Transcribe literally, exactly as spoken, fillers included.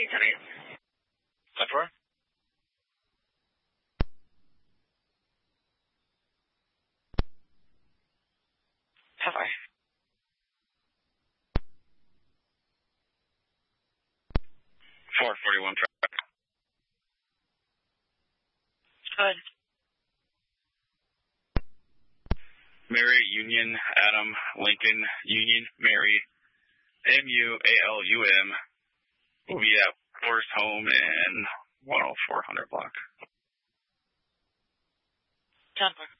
ten four. Have I? four forty-one truck. Good. Mary, Union, Adam, Lincoln, Union, Mary, M U A L U M. Will be at Forest Home and one oh four hundred block. ten four.